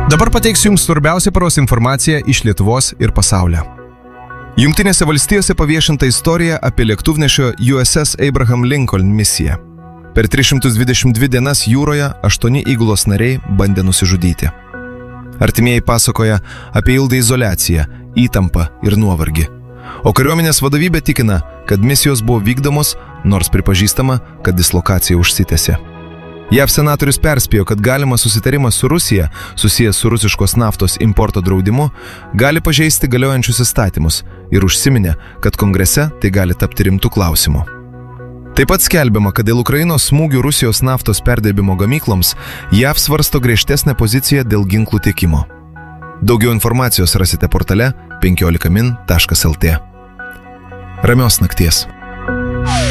Dabar pateiksiu Jums svarbiausią paros informaciją iš Lietuvos ir pasaulio. Jungtinėse valstijose paviešinta istorija apie lėktuvnešio USS Abraham Lincoln misiją. Per 322 dienas jūroje 8 įgulos nariai bandė nusižudyti. Artimieji pasakoja apie ilgą izoliaciją, įtampą ir nuovargį. O kariuomenės vadovybė tikina, kad misijos buvo vykdomos, nors pripažįstama, kad dislokacija užsitęsė. JAV senatorius perspėjo, kad galimas susitarimas su Rusija, susijęs su rusiškos naftos importo draudimu, gali pažeisti galiojančius įstatymus ir užsiminė, kad kongrese tai gali tapti rimtų klausimų. Taip pat skelbiama, kad dėl Ukrainos smūgių Rusijos naftos perdirbimo gamykloms JAV svarsto griežtesnę poziciją dėl ginklų tiekimo. Daugiau informacijos rasite portale 15min.lt. Ramios nakties.